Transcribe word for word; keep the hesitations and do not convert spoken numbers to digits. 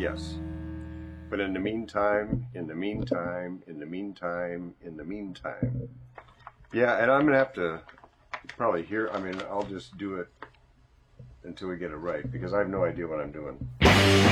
Yes. But in the meantime, in the meantime, in the meantime, in the meantime. Yeah, and I'm going to have to probably hear, I mean, I'll just do it until we get it right, because I have no idea what I'm doing.